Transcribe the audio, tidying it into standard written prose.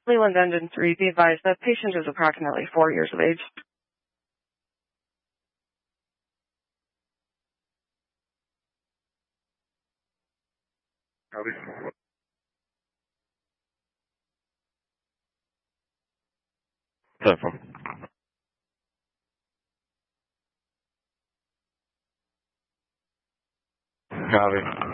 Leland Engine 3, be advised that patient is approximately 4 years of age. Copy. Telephone. Copy.